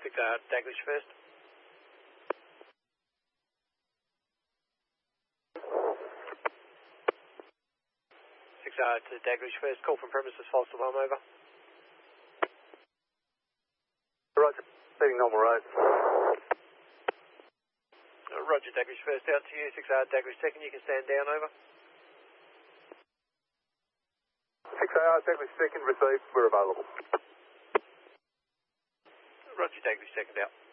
6 Daglish first. 6 to Daglish first. Call from premises, false alarm over. Roger, leaving normal road. Roger, Daglish first out to you. 6 Daglish second, you can stand down over. 6 Daglish second received, we're available. Roger, Daglish second out.